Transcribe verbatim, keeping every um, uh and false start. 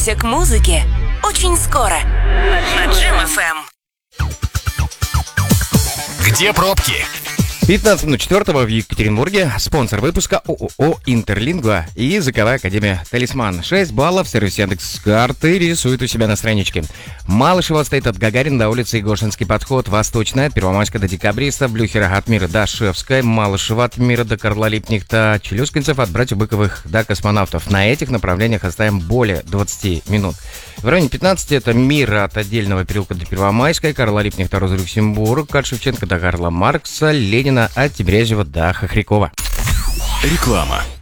Приготовься к музыке очень скоро на Джем эф эм. Где пробки? пятнадцать минут четвертого в Екатеринбурге. Спонсор выпуска ООО «Интерлингва» и языковая академия «Талисман». шесть баллов, сервис Яндекс.Карты рисует у себя на страничке. Малышево стоит от Гагарина до улицы Егошинский подход. Восточная от Первомайска до Декабриста. Блюхера от Мира до Шевской. Малышева от Мира до Карла Липнихта. Челюскинцев от братьев Быковых до Космонавтов. На этих направлениях оставим более двадцати минут. В районе пятнадцати это Мира от отдельного переулка до Первомайской. Карла Липнихта, Роза Люксембург. От Шевченко до Карла Маркса. Ленина от Тимирязева до Хохрякова. Реклама.